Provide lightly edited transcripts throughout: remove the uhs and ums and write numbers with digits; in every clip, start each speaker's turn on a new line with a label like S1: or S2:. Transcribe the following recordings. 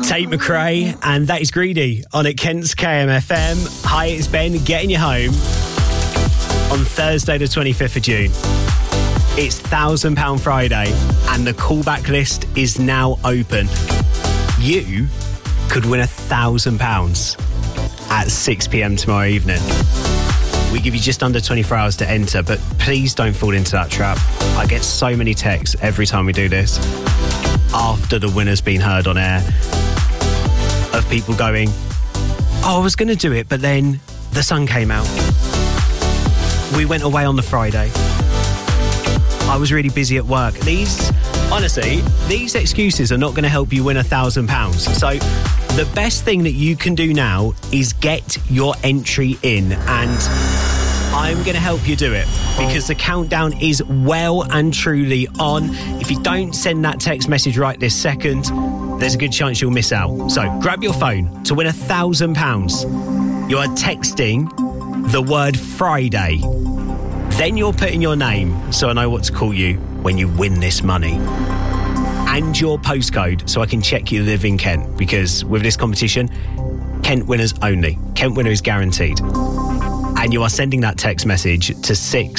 S1: Tate McRae, and that is Greedy on at Kent's KMFM. Hi, it's Ben getting you home on Thursday the 25th of June. It's £1,000 Friday and the callback list is now open. You could win £1,000 at 6 p.m. tomorrow evening. We give you just under 24 hours to enter, but please don't fall into that trap. I get so many texts every time we do this after the winner's been heard on air of people going, I was going to do it, but then the sun came out. We went away on the Friday. I was really busy at work. These excuses are not going to help you win £1,000. So the best thing that you can do now is get your entry in, and I'm going to help you do it because the countdown is well and truly on. If you don't send that text message right this second, there's a good chance you'll miss out. So grab your phone to win £1,000. You are texting the word Friday. Then you're putting your name so I know what to call you when you win this money. And your postcode so I can check you live in Kent, because with this competition, Kent winners only. Kent winner is guaranteed. And you are sending that text message to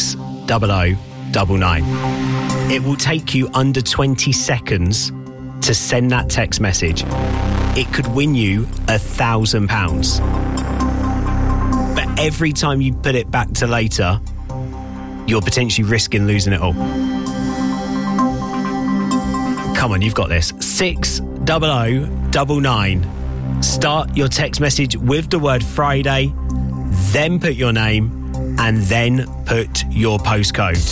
S1: 60099. It will take you under 20 seconds to send that text message. It could win you £1,000. But every time you put it back to later, you're potentially risking losing it all. Come on, you've got this. 60099. Start your text message with the word Friday, then put your name, and then put your postcode.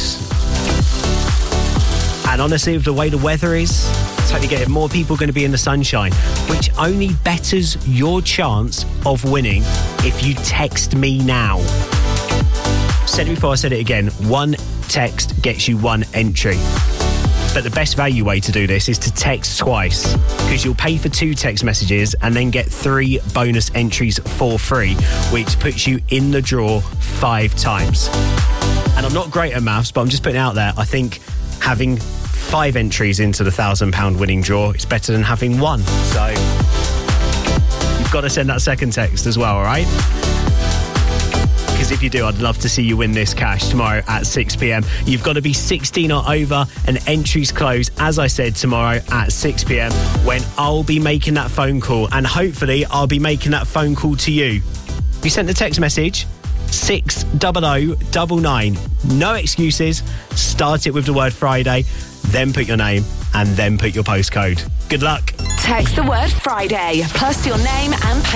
S1: And honestly, with the way the weather is, totally get it. More people going to be in the sunshine, which only betters your chance of winning if you text me now. Said it before, I said it again. One text gets you one entry. But the best value way to do this is to text twice, because you'll pay for 2 text messages and then get 3 bonus entries for free, which puts you in the draw 5 times. And I'm not great at maths, but I'm just putting it out there. I think having 5 entries into the £1,000 winning draw is better than having 1. So you've got to send that second text as well, all right? Because if you do, I'd love to see you win this cash tomorrow at 6 p.m. You've got to be 16 or over, and entries close, as I said, tomorrow at 6 p.m. when I'll be making that phone call, and hopefully I'll be making that phone call to you. You sent the text message, 60099. No excuses. Start it with the word Friday, then put your name, and then put your postcode. Good luck.
S2: Text the word Friday plus your name and